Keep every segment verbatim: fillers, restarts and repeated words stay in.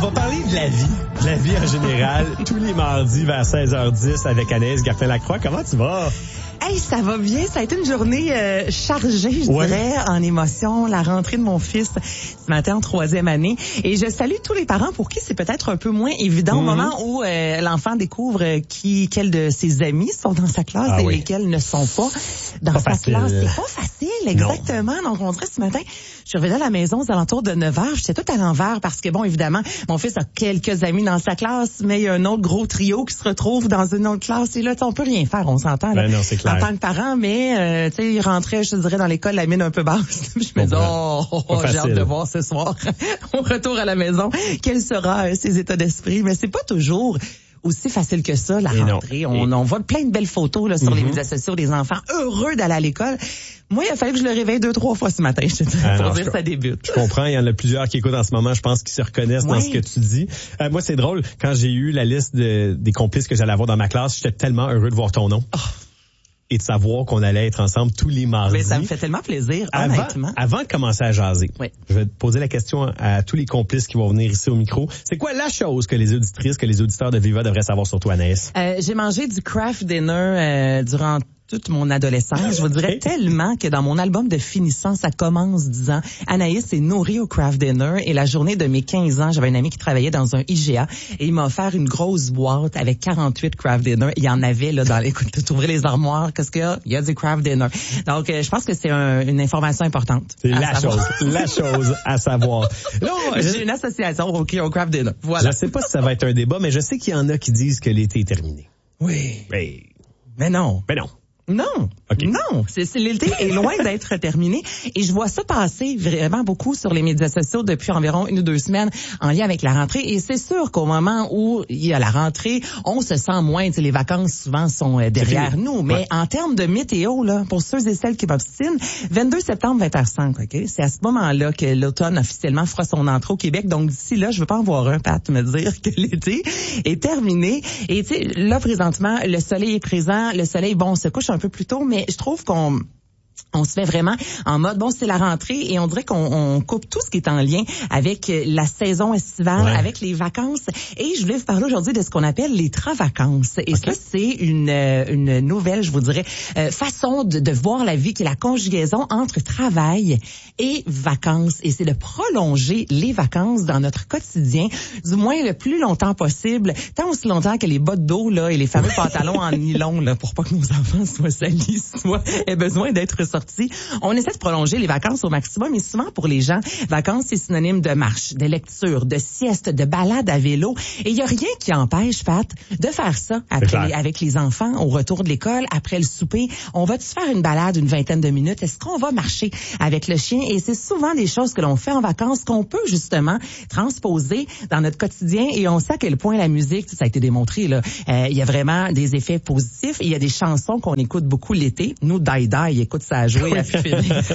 va parler de la vie, de la vie en général, tous les mardis vers seize heures dix avec Anaïs Gertin-Lacroix. Comment tu vas? Hey, ça va bien. Ça a été une journée euh, chargée, je ouais. dirais, en émotions. La rentrée de mon fils ce matin en troisième année. Et je salue tous les parents pour qui c'est peut-être un peu moins évident mm-hmm. au moment où euh, l'enfant découvre qui, quels de ses amis sont dans sa classe ah, et oui. lesquels ne sont pas dans pas sa facile. classe. C'est pas facile, exactement. Non. Donc, on dirait ce matin, je suis revenue à la maison aux alentours de neuf heures. J'étais tout à l'envers parce que, bon, évidemment, mon fils a quelques amis dans sa classe, mais il y a un autre gros trio qui se retrouve dans une autre classe. Et là, on peut rien faire, on s'entend. Là, ben non, c'est clair. En tant que parent, mais euh, tu sais, il rentrait, je te dirais, dans l'école la mine un peu basse. Je me disais, oh, oh, oh j'ai hâte de voir ce soir, au retour à la maison, quel sera euh, ses états d'esprit. Mais c'est pas toujours aussi facile que ça, la Et rentrée. On, on voit plein de belles photos là, sur mm-hmm. les médias sociaux des enfants heureux d'aller à l'école. Moi, il a fallu que je le réveille deux, trois fois ce matin, je te dis, ah, pour non, dire que ça débute. Je comprends, il y en a plusieurs qui écoutent en ce moment, je pense qu'ils se reconnaissent ouais. dans ce que tu dis. Euh, moi, c'est drôle, quand j'ai eu la liste de, des complices que j'allais avoir dans ma classe, j'étais tellement heureux de voir ton nom. Oh. Et de savoir qu'on allait être ensemble tous les mardis. Mais ça me fait tellement plaisir, avant, honnêtement. Avant de commencer à jaser, oui. je vais te poser la question à tous les complices qui vont venir ici au micro. C'est quoi la chose que les auditrices, que les auditeurs de Viva devraient savoir sur toi, Anaïs? Euh, j'ai mangé du craft dinner euh, durant toute mon adolescence. Je vous dirais tellement que dans mon album de finissant, ça commence disant Anaïs s'est nourrie au craft dinner et la journée de mes quinze ans, j'avais un ami qui travaillait dans un I G A et il m'a offert une grosse boîte avec quarante-huit craft dinner. Il y en avait là dans les tu ouvrais les armoires, qu'est-ce qu'il y a? Il y a du craft dinner. Donc euh, je pense que c'est un, une information importante. C'est la savoir. chose, la chose à savoir. Là, j'ai je... une association au, au craft dinner. Voilà. Je sais pas si ça va être un débat, mais je sais qu'il y en a qui disent que l'été est terminé. Oui. Mais, mais non. Mais non. Non, okay. non, c'est, c'est l'été est loin d'être terminé et je vois ça passer vraiment beaucoup sur les médias sociaux depuis environ une ou deux semaines en lien avec la rentrée et c'est sûr qu'au moment où il y a la rentrée, on se sent moins, tu sais, les vacances souvent sont derrière nous, mais ouais. en termes de météo là, pour ceux et celles qui m'obstinent, vingt-deux septembre vingt heures cinq, OK, c'est à ce moment-là que l'automne officiellement fera son entrée au Québec. Donc d'ici là, je veux pas en voir un Pat me dire que l'été est terminé et tu sais là présentement, le soleil est présent, le soleil bon se couche un peu plus tôt, mais je trouve qu'on on se met vraiment en mode, bon, c'est la rentrée et on dirait qu'on on coupe tout ce qui est en lien avec la saison estivale, ouais. avec les vacances. Et je voulais vous parler aujourd'hui de ce qu'on appelle les travavacances. Et okay. ça, c'est une, une nouvelle, je vous dirais, euh, façon de, de voir la vie qui est la conjugaison entre travail et vacances. Et c'est de prolonger les vacances dans notre quotidien, du moins le plus longtemps possible, tant aussi longtemps que les bottes d'eau là et les fameux pantalons en nylon là, pour pas que nos enfants soient salis, soit aient besoin d'être sortis. On essaie de prolonger les vacances au maximum, et souvent pour les gens, vacances, c'est synonyme de marche, de lecture, de sieste, de balade à vélo. Et il y a rien qui empêche, Pat, de faire ça après les, avec les enfants au retour de l'école, après le souper. On va-tu faire une balade une vingtaine de minutes? Est-ce qu'on va marcher avec le chien? Et c'est souvent des choses que l'on fait en vacances qu'on peut justement transposer dans notre quotidien. Et on sait à quel point la musique, ça a été démontré, là, euh, il y a vraiment des effets positifs. Il y a des chansons qu'on écoute beaucoup l'été. Nous, Die Die, écoute ça a joué à FIFA,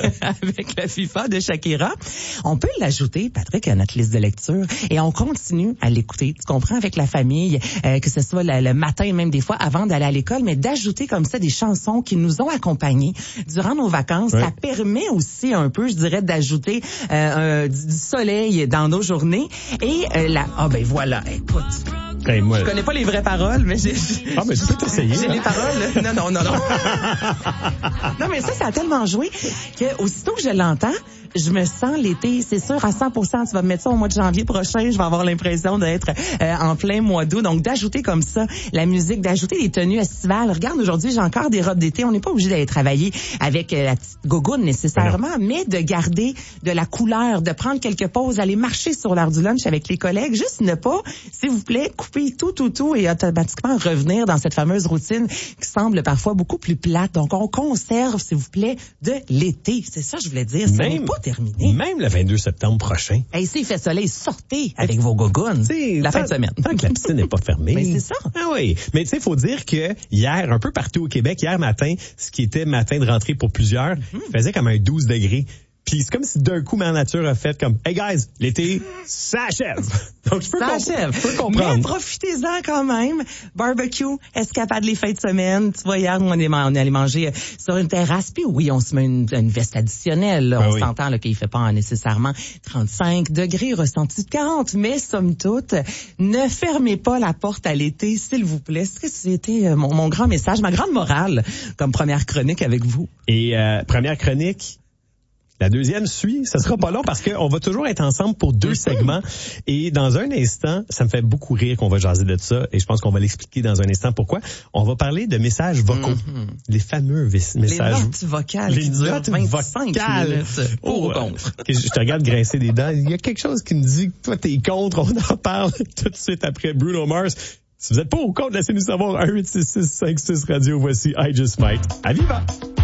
avec la FIFA de Shakira. On peut l'ajouter, Patrick, à notre liste de lecture et on continue à l'écouter. Tu comprends, avec la famille, euh, que ce soit le, le matin, même des fois avant d'aller à l'école, mais d'ajouter comme ça des chansons qui nous ont accompagnés durant nos vacances. Ouais. Ça permet aussi un peu, je dirais, d'ajouter euh, un, du soleil dans nos journées. Et euh, là, ah ben voilà, écoute. Hey, moi... Je connais pas les vraies paroles, mais j'ai... Ah, mais tu peux t'essayer. J'ai hein? les paroles. Non, non, non, non. Non, mais ça, ça a tellement joué que aussitôt que je l'entends, je me sens l'été, c'est sûr, à cent pour cent. Tu vas me mettre ça au mois de janvier prochain, je vais avoir l'impression d'être euh, en plein mois d'août. Donc, d'ajouter comme ça la musique, d'ajouter des tenues estivales. Regarde, aujourd'hui, j'ai encore des robes d'été. On n'est pas obligé d'aller travailler avec euh, la petite gogoune nécessairement, mais de garder de la couleur, de prendre quelques pauses, aller marcher sur l'heure du lunch avec les collègues. Juste ne pas, s'il vous plaît, couper tout, tout, tout et automatiquement revenir dans cette fameuse routine qui semble parfois beaucoup plus plate. Donc, on conserve, s'il vous plaît, de l'été. C'est ça que je voulais dire. Ça n'est pas terminé. Même le vingt-deux septembre prochain. Et hey, s'il fait soleil, sortez avec vos gogoons la fin de semaine. Tant que la piscine n'est pas fermée. Mais c'est ça. Ah oui. Mais tu sais, il faut dire que hier, un peu partout au Québec, hier matin, ce qui était matin de rentrée pour plusieurs, mm-hmm. faisait comme un douze degrés. Puis c'est comme si d'un coup, Mère Nature a fait comme, hey guys, l'été, ça achève. Donc je peux, ça comp- achève. je peux comprendre. Mais profitez-en quand même. Barbecue, escapade les fins de semaine. Tu vois, hier, on est, on est allé manger sur une terrasse. Puis oui, on se met une, une veste additionnelle. Là. Ben on oui. s'entend là, qu'il fait pas nécessairement trente-cinq degrés, ressenti de quarante. Mais somme toute, ne fermez pas la porte à l'été, s'il vous plaît. C'était mon, mon grand message, ma grande morale comme première chronique avec vous. Et euh, première chronique, la deuxième suit. Ça sera pas long parce qu'on va toujours être ensemble pour deux segments. Et dans un instant, ça me fait beaucoup rire qu'on va jaser de ça. Et je pense qu'on va l'expliquer dans un instant pourquoi. On va parler de messages vocaux. Mm-hmm. Les fameux vis- messages. Les notes vocales. Les qui notes vingt-cinq vocales. minutes. Pour Oh, ou contre. Je te regarde grincer des dents. Il y a quelque chose qui me dit que toi, t'es contre. On en parle tout de suite après Bruno Mars. Si vous êtes pas au contre, laissez-nous savoir. un huit six six cinq six radio. Voici I Just Might. À Viva!